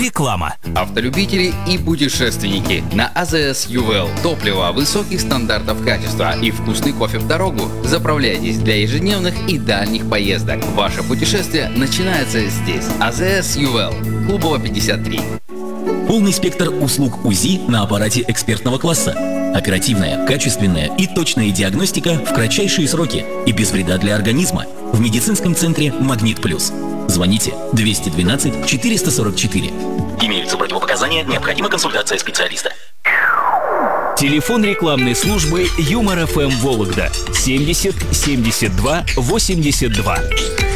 Реклама. Автолюбители и путешественники. На АЗС Ювел топливо высоких стандартов качества и вкусный кофе в дорогу. Заправляйтесь для ежедневных и дальних поездок. Ваше путешествие начинается здесь. АЗС Ювел, Клубова 53. Полный спектр услуг УЗИ на аппарате экспертного класса. Оперативная, качественная и точная диагностика в кратчайшие сроки и без вреда для организма. В медицинском центре «Магнит Плюс». Звоните 212 444. Имеются противопоказания, необходима консультация специалиста. Телефон рекламной службы Юмор ФМ Вологда 70 72 82.